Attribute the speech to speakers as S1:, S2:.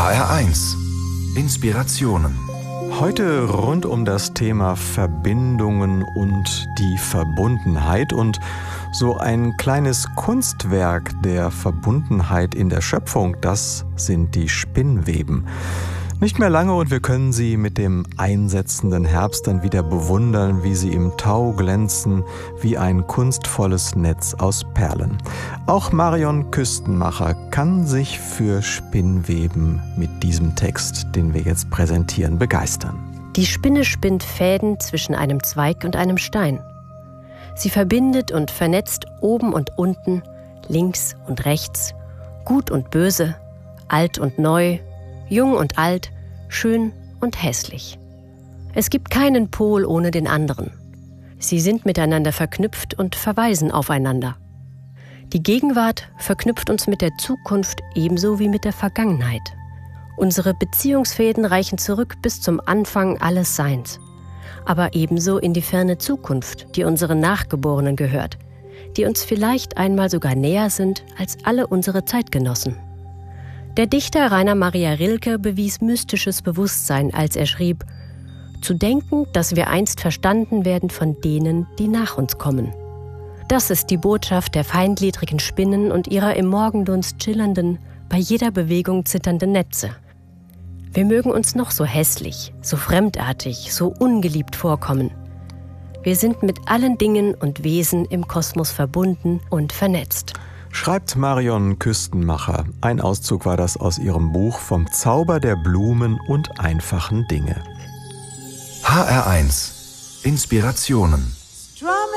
S1: HR1 Inspirationen.
S2: Heute rund um das Thema Verbindungen und die Verbundenheit und so ein kleines Kunstwerk der Verbundenheit in der Schöpfung, das sind die Spinnweben. Nicht mehr lange und wir können sie mit dem einsetzenden Herbst dann wieder bewundern, wie sie im Tau glänzen, wie ein kunstvolles Netz aus Perlen. Auch Marion Küstenmacher kann sich für Spinnweben mit diesem Text, den wir jetzt präsentieren, begeistern.
S3: Die Spinne spinnt Fäden zwischen einem Zweig und einem Stein. Sie verbindet und vernetzt oben und unten, links und rechts, gut und böse, alt und neu, jung und alt, schön und hässlich. Es gibt keinen Pol ohne den anderen. Sie sind miteinander verknüpft und verweisen aufeinander. Die Gegenwart verknüpft uns mit der Zukunft ebenso wie mit der Vergangenheit. Unsere Beziehungsfäden reichen zurück bis zum Anfang alles Seins, aber ebenso in die ferne Zukunft, die unseren Nachgeborenen gehört, die uns vielleicht einmal sogar näher sind als alle unsere Zeitgenossen. Der Dichter Rainer Maria Rilke bewies mystisches Bewusstsein, als er schrieb: Zu denken, dass wir einst verstanden werden von denen, die nach uns kommen. Das ist die Botschaft der feingliedrigen Spinnen und ihrer im Morgendunst schillernden, bei jeder Bewegung zitternden Netze. Wir mögen uns noch so hässlich, so fremdartig, so ungeliebt vorkommen. Wir sind mit allen Dingen und Wesen im Kosmos verbunden und vernetzt.
S2: Schreibt Marion Küstenmacher. Ein Auszug war das aus ihrem Buch Vom Zauber der Blumen und einfachen Dinge.
S1: HR1 Inspirationen.